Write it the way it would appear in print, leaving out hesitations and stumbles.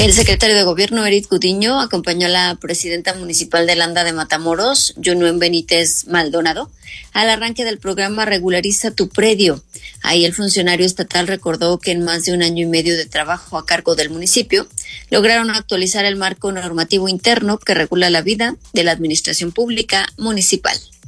El secretario de Gobierno, Eric Gudiño, acompañó a la presidenta municipal de Landa de Matamoros, Yunuen Benítez Maldonado, al arranque del programa Regulariza tu Predio. Ahí el funcionario estatal recordó que en más de un año y medio de trabajo a cargo del municipio, lograron actualizar el marco normativo interno que regula la vida de la administración pública municipal.